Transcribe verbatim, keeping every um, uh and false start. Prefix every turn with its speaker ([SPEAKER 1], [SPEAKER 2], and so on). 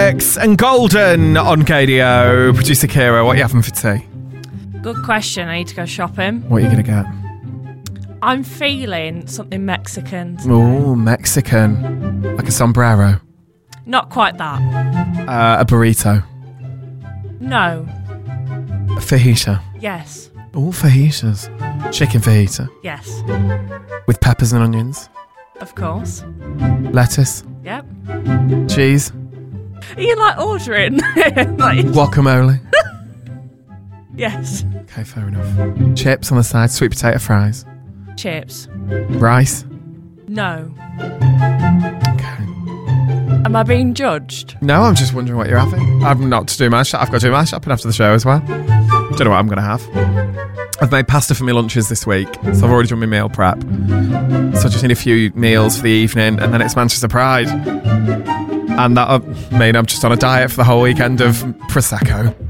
[SPEAKER 1] six and Golden on K D O. Producer Kira, what are you having for tea?
[SPEAKER 2] Good question. I need to go shopping.
[SPEAKER 1] What are you going to get?
[SPEAKER 2] I'm feeling something Mexican today.
[SPEAKER 1] Oh, Mexican. Like a sombrero.
[SPEAKER 2] Not quite that.
[SPEAKER 1] Uh, a burrito.
[SPEAKER 2] No.
[SPEAKER 1] A fajita.
[SPEAKER 2] Yes.
[SPEAKER 1] All fajitas. Chicken fajita.
[SPEAKER 2] Yes.
[SPEAKER 1] With peppers and onions.
[SPEAKER 2] Of course.
[SPEAKER 1] Lettuce.
[SPEAKER 2] Yep.
[SPEAKER 1] Cheese.
[SPEAKER 2] Are you like ordering? like,
[SPEAKER 1] Guacamole.
[SPEAKER 2] yes.
[SPEAKER 1] Okay, fair enough. Chips on the side. Sweet potato fries.
[SPEAKER 2] Chips.
[SPEAKER 1] Rice.
[SPEAKER 2] No.
[SPEAKER 1] Okay.
[SPEAKER 2] Am I being judged?
[SPEAKER 1] No, I'm just wondering what you're having. I'm not to do my shop. I've got to do my shopping after the show as well. Don't know what I'm going to have. I've made pasta for my lunches this week, so I've already done my meal prep. So I just need a few meals for the evening, and then it's Manchester Pride. And that'll mean I'm just on a diet for the whole weekend of Prosecco.